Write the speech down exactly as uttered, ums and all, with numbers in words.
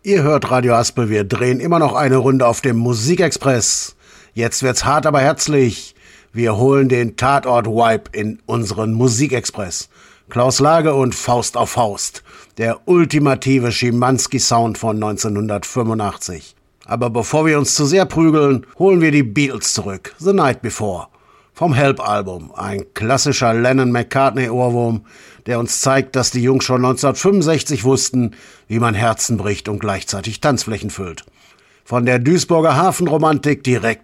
Ihr hört Radio Haspel, wir drehen immer noch eine Runde auf dem Musikexpress. Jetzt wird's hart, aber herzlich. Wir holen den Tatort-Vibe in unseren Musikexpress. Klaus Lage und Faust auf Faust. Der ultimative Schimanski-Sound von neunzehnhundertfünfundachtzig. Aber bevor wir uns zu sehr prügeln, holen wir die Beatles zurück. The Night Before. Vom Help-Album. Ein klassischer Lennon-McCartney-Ohrwurm, der uns zeigt, dass die Jungs schon neunzehnhundertfünfundsechzig wussten, wie man Herzen bricht und gleichzeitig Tanzflächen füllt. Von der Duisburger Hafenromantik direkt